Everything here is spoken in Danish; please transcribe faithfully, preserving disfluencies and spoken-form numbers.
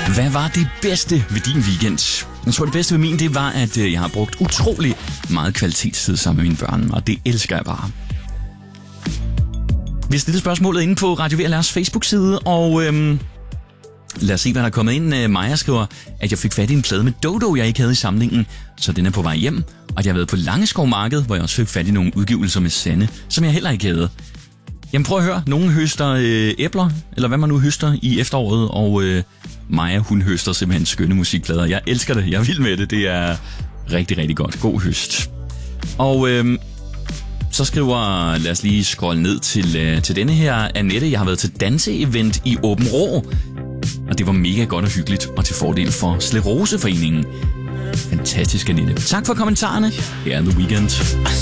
Hvad var det bedste ved din weekend? Jeg tror, det bedste ved min, det var, at jeg har brugt utrolig meget kvalitetstid sammen med mine børn, og det elsker jeg bare. Vi har stillet spørgsmålet inde på Radio V L R's Facebook-side, og øhm, lad os se, hvad der er kommet ind. Maja skriver, at jeg fik fat i en plade med Dodo, jeg ikke havde i samlingen, så den er på vej hjem. Og jeg har været på Langeskov Marked, hvor jeg også fik fat i nogle udgivelser med Sanne, som jeg heller ikke havde. Jamen prøv at høre, nogen høster øh, æbler, eller hvad man nu høster i efteråret, og øh, Maja, hun høster simpelthen skønne musikplader. Jeg elsker det, jeg er vild med det, det er rigtig, rigtig godt. God høst. Og øh, så skriver, lad os lige scrolle ned til, øh, til denne her, Annette. Jeg har været til danseevent i Åben Rå, og det var mega godt og hyggeligt, og til fordel for Scleroseforeningen. Fantastisk, Annette. Tak for kommentarerne. Her er The Weeknd.